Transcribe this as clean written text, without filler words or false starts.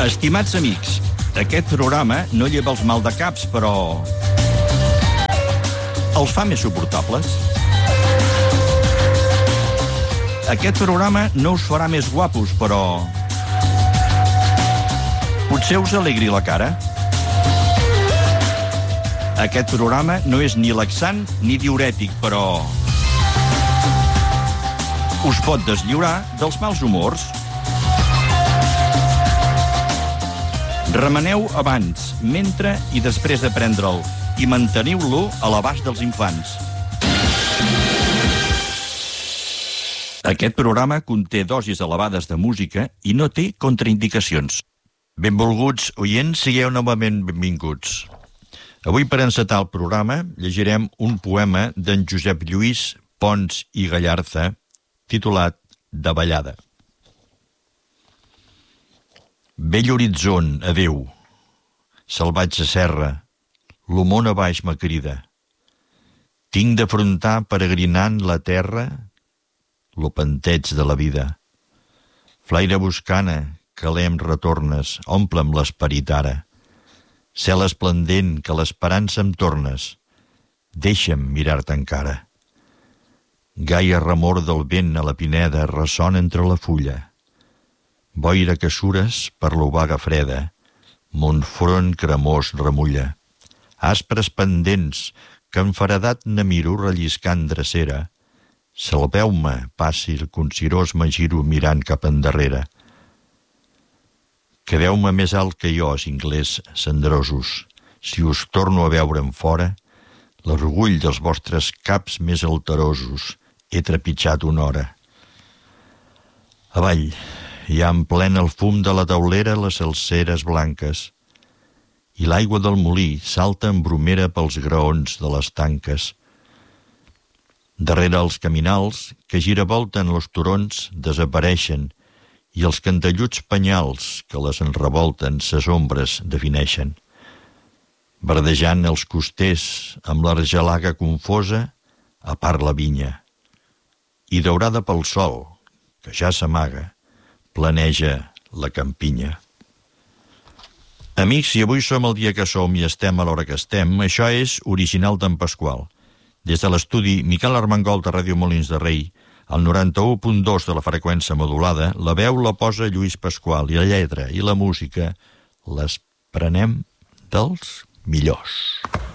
Estimats amics, aquest programa no lleva els maldecaps, però els fa més suportables. Aquest programa no us farà més guapos, però potser us alegri la cara. Aquest programa no és ni laxant ni diürètic, però us pot deslliurar dels mals humors. Remeneu abans, mentre i després de prendre'l i manteniu-lo a l'abast dels infants. Aquest programa conté dosis elevades de música i no té contraindicacions. Benvolguts oients, sigueu novament benvinguts. Avui, per encetar el programa, llegirem un poema d'en Josep Lluís Pons i Gallarza, titulat Davallada. Vell horitzon, adeu. Salvatge serra, lo món a baix me crida. Tinc d'afrontar peregrinant la terra lo panteig de la vida. Flaire buscana, calem retornes, omple'm l'esperit ara. Cel esplendent, que l'esperança em tornes, deixa'm mirar-te encara. Gaia remor del vent a la pineda ressona entre la fulla. Boira que sures per l'obaga freda, mon front cremós remulla. Aspres pendents, que enfaredat ne miro relliscant drecera. Salveu-me, passi el concirós me giro mirant cap endarrere. Quedeu-me més alt que jo, cinglers cendrosos. Si us torno a veure en fora, l'orgull dels vostres caps més alterosos he trepitjat una hora. Avall, ja en plen el fum de la taulera les salseres blanques, i l'aigua del molí salta en bromera pels graons de les tanques. Darrere els caminals, que giravolten los turons, desapareixen, i els cantelluts penyals que les enrevolten ses ombres defineixen. Verdejant els costers amb l'argelaga confosa, a part la vinya, i daurada pel sol, que ja s'amaga, planeja la campinya. Amics, si avui som el dia que som i estem a l'hora que estem, això és original d'en Pasqual. Des de l'estudi Miquel Armengol de Ràdio Molins de Rei, al 91.2 de la freqüència modulada, la veu la posa Lluís Pasqual i la lletra i la música les prenem dels millors.